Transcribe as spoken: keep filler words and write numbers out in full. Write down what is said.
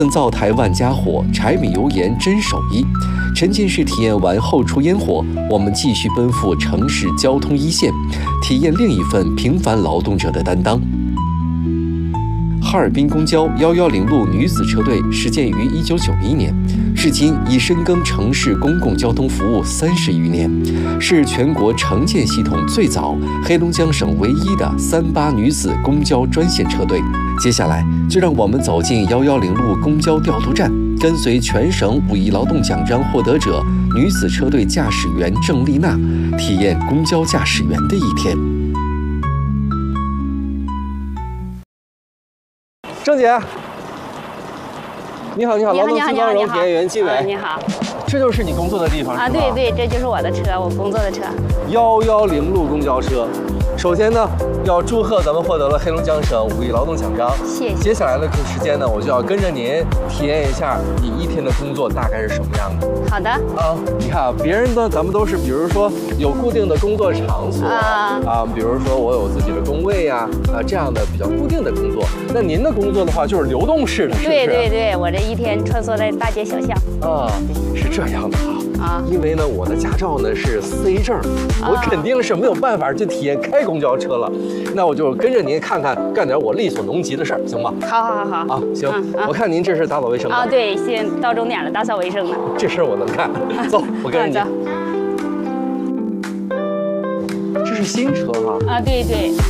灶台万家火，柴米油盐真手艺。沉浸式体验完后出烟火，我们继续奔赴城市交通一线，体验另一份平凡劳动者的担当。哈尔滨公交一一零路女子车队始建于一九九一年，至今已深耕城市公共交通服务三十余年，是全国城建系统最早、黑龙江省唯一的三八女子公交专线车队。接下来，就让我们走进一一零路公交调度站，跟随全省五一劳动奖章获得者女子车队驾驶员郑丽娜，体验公交驾驶员的一天。郑姐，你好，你好，劳动新光荣体验员季伟， 你好， 这就是你工作的地方啊？对对，这就是我的车，我工作的车。 一一零路公交车，首先呢，要祝贺咱们获得了黑龙江省五一劳动奖章， 谢谢。 接下来的时间呢，我就要跟着您体验一下你一天的工作大概是什么样的。 好的。 啊，你看啊，别人呢，咱们都是比如说有固定的工作场所啊，啊，比如说我有自己的工位呀，啊，这样的比较固定的工作。那您的工作的话，就是流动式的，是不是？ 对对对，我这一天穿梭在大街小巷。 啊，是这样的啊。啊，因为呢，我的驾照呢是 C 证，我肯定是没有办法去体验开公交车了。那我就跟着您看看，干点我力所能及的事儿，行吗？ 好，好，好，好。 啊，行。嗯、我看您这是打扫卫生的。 啊，对，现在到终点了，打扫卫生呢。 这事儿我能干。走，我跟着您。这是新车哈。 啊，对对。